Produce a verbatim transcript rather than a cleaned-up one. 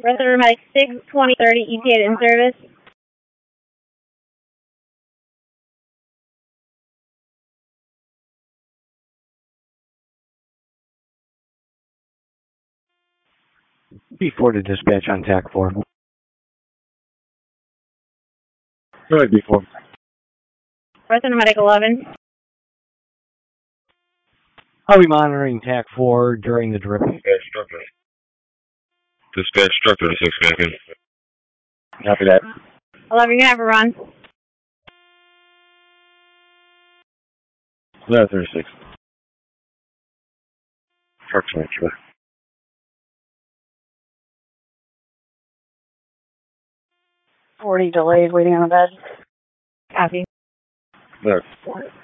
Resident Medic six twenty thirty E T A in service. B four to dispatch on T A C four. Go ahead, B four. Resident Medic eleven. I'll be monitoring T A C four during the drip. Dispatch structure. Dispatch structure to six back in. Copy that. eleven, you have a run. eleven thirty-six. Truck's right here. forty delayed, waiting on the bed. Copy. There.